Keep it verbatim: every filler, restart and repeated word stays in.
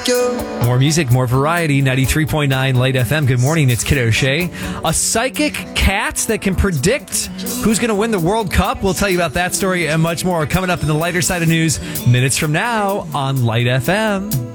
More music, more variety. ninety-three point nine Light F M. Good morning. It's Kid O'Shea. A psychic cat that can predict who's going to win the World Cup. We'll tell you about that story and much more coming up in the lighter side of news minutes from now on Light F M.